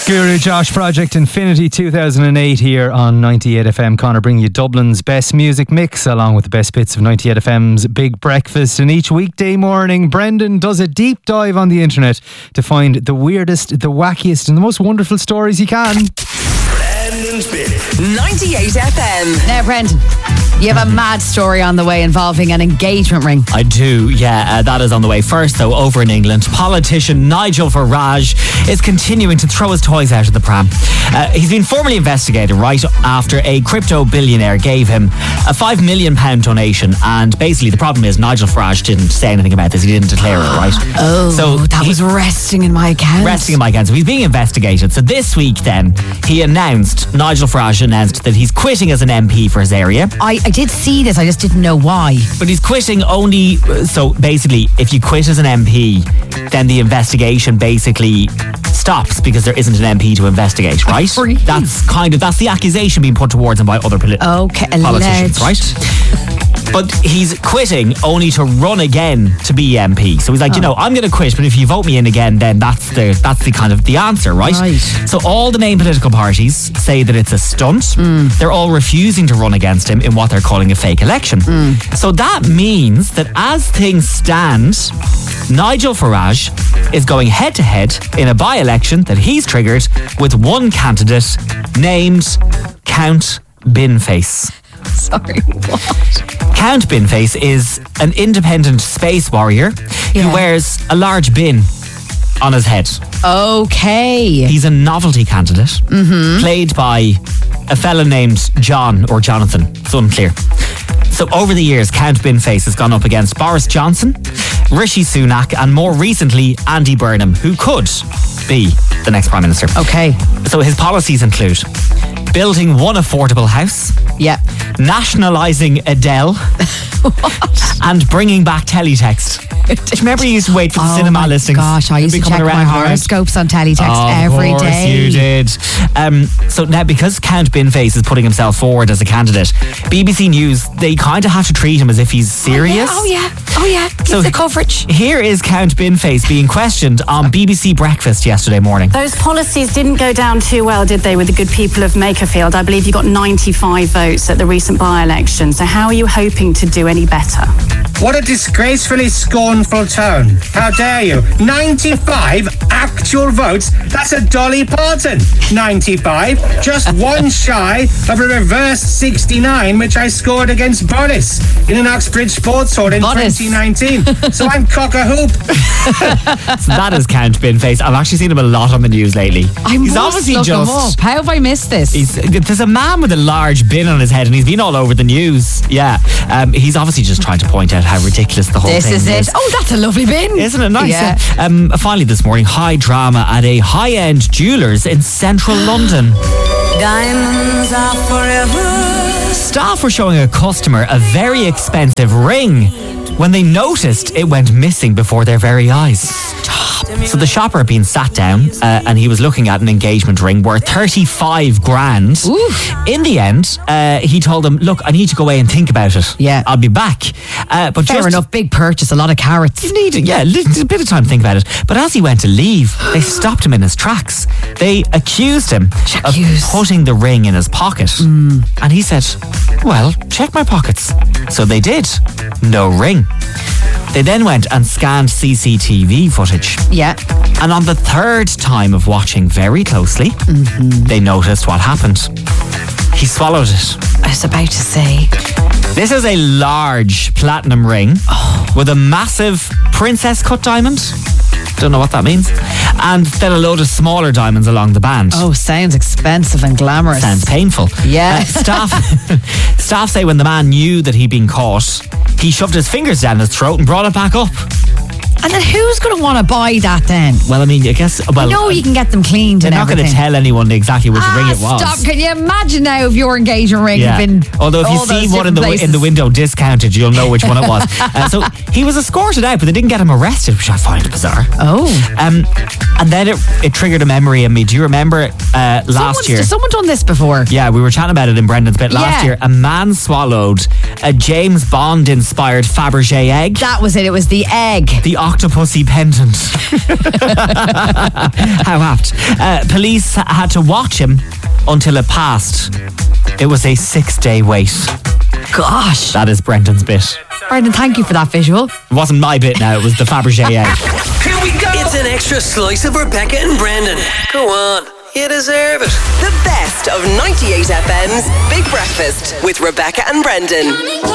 Guru Josh Project Infinity 2008 here on 98 FM. Connor bringing you Dublin's best music mix along with the best bits of 98 FM's Big Breakfast. And each weekday morning, Brendan does a deep dive on the internet to find the weirdest, the wackiest and the most wonderful stories he can. Brendan's Bit 98 FM. Now, Brendan, you have a mad story on the way involving an engagement ring. I do, yeah. That is on the way. First, though, over in England, politician Nigel Farage is continuing to throw his toys out of the pram. He's been formally investigated right after a crypto billionaire gave him a £5 million donation, and basically the problem is Nigel Farage didn't say anything about this. He didn't declare it, right? Oh, so that was resting in my account. So he's being investigated. So this week then, Nigel Farage announced that he's quitting as an MP for his area. I did see this, I just didn't know why. But he's quitting only, so basically if you quit as an MP, then the investigation basically stops because there isn't an MP to investigate, right? That's the accusation being put towards him by other politicians, right? But he's quitting only to run again to be MP. So he's like, I'm going to quit, but if you vote me in again, then that's the kind of the answer, right? So all the main political parties say that it's a stunt. They're all refusing to run against him in what they're calling a fake election. So that means that as things stand, Nigel Farage is going head to head in a by-election that he's triggered with one candidate named Count Binface. Sorry, what? Count Binface is an independent space warrior who wears a large bin on his head. Okay. He's a novelty candidate, played by a fella named John or Jonathan. It's unclear. So over the years, Count Binface has gone up against Boris Johnson, Rishi Sunak, and more recently, Andy Burnham, who could be the next Prime Minister. Okay. So his policies include building one affordable house, nationalising Adele, and bringing back teletext. Do you remember you used to wait for the cinema listings? Gosh, I used to check my horoscopes on teletext every day. Of course you did. So now, because Count Binface is putting himself forward as a candidate, BBC News, they kind of have to treat him as if he's serious. Oh yeah. Give the coverage. Here is Count Binface being questioned on BBC Breakfast yesterday morning. Those policies didn't go down too well, did they, with the good people of Makerfield? I believe you got 95 votes at the recent by-election. So how are you hoping to do any better? What a disgracefully scornful tone. How dare you? 95 actual votes? That's a Dolly Parton. 95, just one shy of a reverse 69, which I scored against Boris in an Oxbridge Sports Hall in 2019. So I'm cock-a-hoop. So that is Count Binface. I've actually seen him a lot on the news lately. He's obviously look him up. How have I missed this? There's a man with a large bin on his head and he's been all over the news. Yeah. He's obviously just trying to point out how ridiculous the whole thing is. This is it. Oh, that's a lovely bin. Isn't it nice? Yeah. Finally this morning, high drama at a high-end jeweller's in central London. Diamonds are forever. Staff were showing a customer a very expensive ring when they noticed it went missing before their very eyes. So the shopper had been sat down and he was looking at an engagement ring worth 35 grand. In the end, he told them, look, I need to go away and think about it. Yeah. I'll be back. But fair enough, big purchase, a lot of carats. You need a bit of time to think about it. But as he went to leave, they stopped him in his tracks. They accused him of putting the ring in his pocket. And he said, well, check my pockets. So they did. No ring. They then went and scanned CCTV footage. Yeah. And on the third time of watching very closely, they noticed what happened. He swallowed it. I was about to say. This is a large platinum ring with a massive princess cut diamond. Don't know what that means. And then a load of smaller diamonds along the band. Oh, sounds expensive and glamorous. Sounds painful. Yeah. Staff say when the man knew that he'd been caught, he shoved his fingers down his throat and brought it back up. And then who's going to want to buy that then? Well, I mean, I guess... Well, I know you can get them cleaned and everything. They're not going to tell anyone exactly which ring it was. Stop. Can you imagine now if your engagement ring had been... Although if you see one in the window discounted, you'll know which one it was. So he was escorted out, but they didn't get him arrested, which I find bizarre. Oh. And then it triggered a memory in me. Do you remember last year? Has someone done this before? Yeah, we were chatting about it in Brendan's bit last year. A man swallowed a James Bond-inspired Fabergé egg. That was it. It was the egg. The octopusy pendant. How apt. Police had to watch him until it passed. It was a 6-day wait. Gosh. That is Brendan's bit. Brendan, thank you for that visual. It wasn't my bit now, it was the Fabergé egg. Here we go. It's an extra slice of Rebecca and Brendan. Go on. You deserve it. The best of 98 FM's Big Breakfast with Rebecca and Brendan.